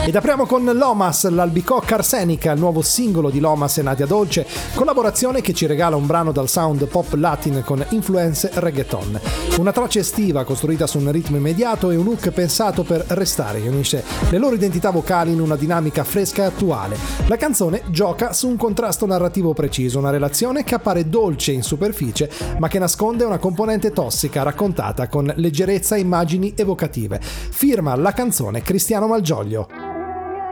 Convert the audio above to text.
Ed apriamo con Lomas, l'Albicocca Arsenica, il nuovo singolo di Lomas e Nadia Dolce, collaborazione che ci regala un brano dal sound pop latin con influenze reggaeton. Una traccia estiva costruita su un ritmo immediato e un look pensato per restare, che unisce le loro identità vocali in una dinamica fresca e attuale. La canzone gioca su un contrasto narrativo preciso, una relazione che appare dolce in superficie, ma che nasconde una componente tossica raccontata con leggerezza e immagini evocative. Firma la canzone Cristiano Malgioglio.